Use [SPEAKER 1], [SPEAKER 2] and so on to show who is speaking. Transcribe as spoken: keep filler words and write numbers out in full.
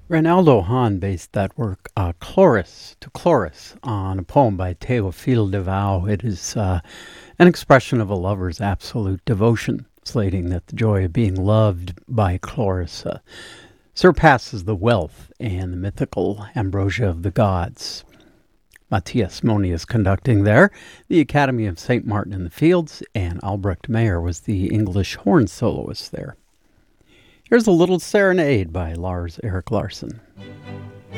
[SPEAKER 1] Reinaldo Hahn based that work, uh, Chloris, to Chloris, on a poem by Théophile de Vaux. It is uh, an expression of a lover's absolute devotion, slating that the joy of being loved by Chloris uh, surpasses the wealth and the mythical ambrosia of the gods. Matthias Moni is conducting there, the Academy of Saint Martin in the Fields, and Albrecht Meyer was the English horn soloist there. Here's a little serenade by Lars Erik Larson.